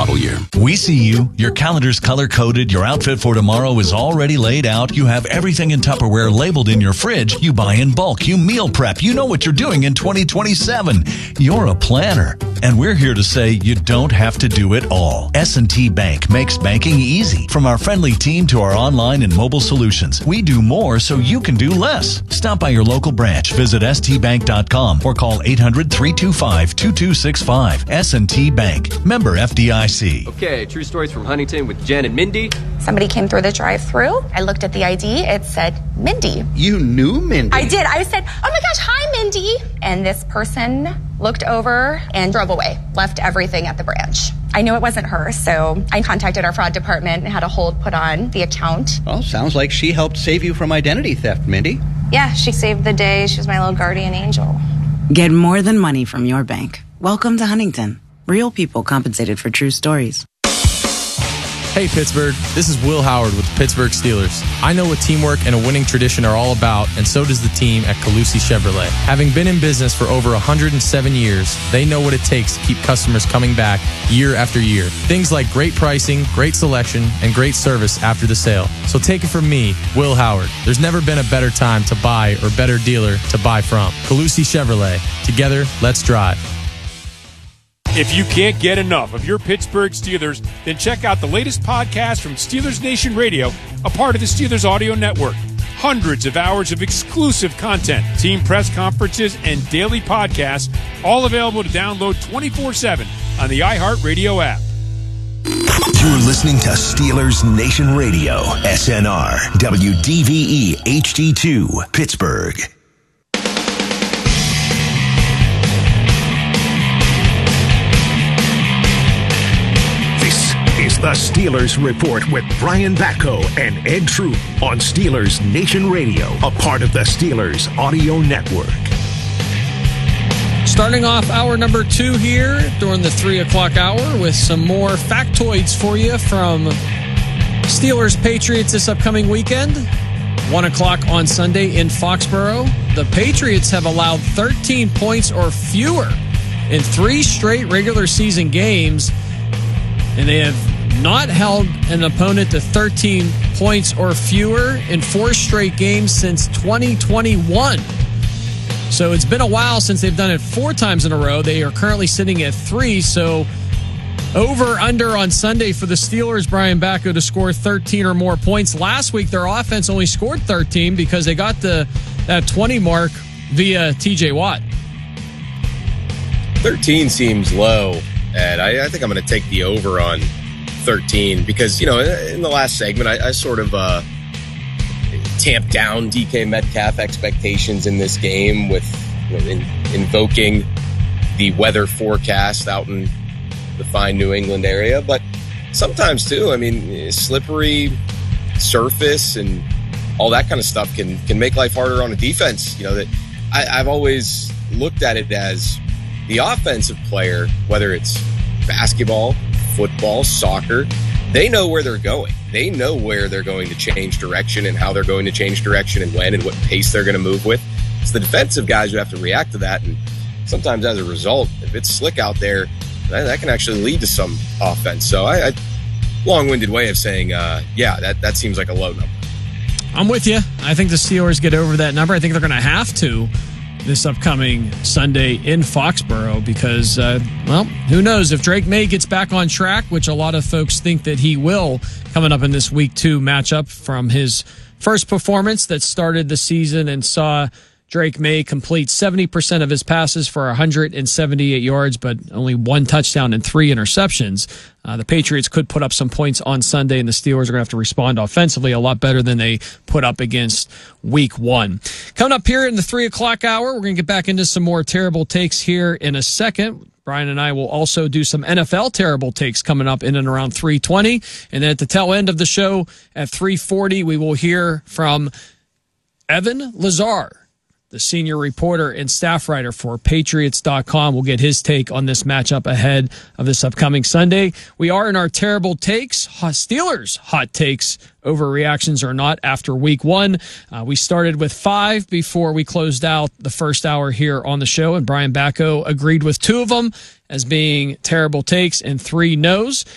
model year. We see you. Your calendar's color-coded. Your outfit for tomorrow is already laid out. You have everything in Tupperware labeled in your fridge. You buy in bulk. You meal prep. You know what you're doing in 2027. You're a planner. And we're here to say you don't have to do it all. S&T Bank makes banking easy. From our friendly team to our online and mobile solutions, we do more so you can do less. Stop by your local branch. Visit stbank.com or call 800-325-2265. S&T Bank. Member FDIC. Okay, true stories from Huntington with Jen and Mindy. Somebody came through the drive-thru. I looked at the ID. It said Mindy. You knew Mindy? I did. I said, oh my gosh, hi, Mindy. And this person looked over and drove away, left everything at the branch. I knew it wasn't her, so I contacted our fraud department and had a hold put on the account. Well, sounds like she helped save you from identity theft, Mindy. Yeah, she saved the day. She was my little guardian angel. Get more than money from your bank. Welcome to Huntington. Real people compensated for true stories. Hey Pittsburgh, this is Will Howard with the Pittsburgh Steelers. I know what teamwork and a winning tradition are all about, and so does the team at Calusi Chevrolet. Having been in business for over 107 years, they know what it takes to keep customers coming back year after year. Things like great pricing, great selection, and great service after the sale. So take it from me, Will Howard. There's never been a better time to buy or better dealer to buy from. Calusi Chevrolet. Together, let's drive. If you can't get enough of your Pittsburgh Steelers, then check out the latest podcast from Steelers Nation Radio, a part of the Steelers Audio Network. Hundreds of hours of exclusive content, team press conferences, and daily podcasts, all available to download 24/7 on the iHeartRadio app. You're listening to Steelers Nation Radio, SNR, WDVE HD2, Pittsburgh. The Steelers Report with Brian Batko and Ed Troop on Steelers Nation Radio, a part of the Steelers Audio Network. Starting off hour number 2 here during the 3 o'clock hour with some more factoids for you from Steelers Patriots this upcoming weekend. 1 o'clock on Sunday in Foxborough. The Patriots have allowed 13 points or fewer in 3 straight regular season games, and they have not held an opponent to 13 points or fewer in 4 straight games since 2021. So it's been a while since they've done it 4 times in a row. They are currently sitting at 3. So over-under on Sunday for the Steelers, Brian Batko, to score 13 or more points. Last week, their offense only scored 13 because they got that 20 mark via TJ Watt. 13 seems low, Ed. I think I'm going to take the over on 13 because, in the last segment, I sort of tamped down DK Metcalf expectations in this game with invoking the weather forecast out in the fine New England area. But sometimes, too, slippery surface and all that kind of stuff can make life harder on a defense. That I've always looked at it as the offensive player, whether it's basketball, football, soccer, they know where they're going. They know where they're going to change direction and how they're going to change direction and when and what pace they're going to move with. It's the defensive guys who have to react to that. And sometimes as a result, if it's slick out there, that can actually lead to some offense. So I long-winded way of saying, that seems like a low number. I'm with you. I think the Steelers get over that number. I think they're going to have to this upcoming Sunday in Foxborough because, who knows if Drake May gets back on track, which a lot of folks think that he will coming up in this Week 2 matchup from his first performance that started the season and saw Drake May complete 70% of his passes for 178 yards, but only 1 touchdown and 3 interceptions. The Patriots could put up some points on Sunday, and the Steelers are going to have to respond offensively a lot better than they put up against Week 1. Coming up here in the 3 o'clock hour, we're going to get back into some more terrible takes here in a second. Brian and I will also do some NFL terrible takes coming up in and around 3:20. And then at the tail end of the show at 3:40, we will hear from Evan Lazar, the senior reporter and staff writer for Patriots.com. Will get his take on this matchup ahead of this upcoming Sunday. We are in our terrible takes, Steelers hot takes, overreactions or not, after Week 1. We started with 5 before we closed out the first hour here on the show, and Brian Batko agreed with 2 of them as being terrible takes and 3 no's.